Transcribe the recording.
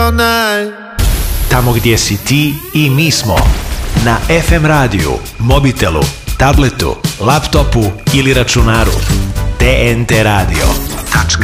all night. Tamo gdje si ti i mi smo. Na FM radiju, mobitelu, tabletu, laptopu ili računaru. TNT Radio.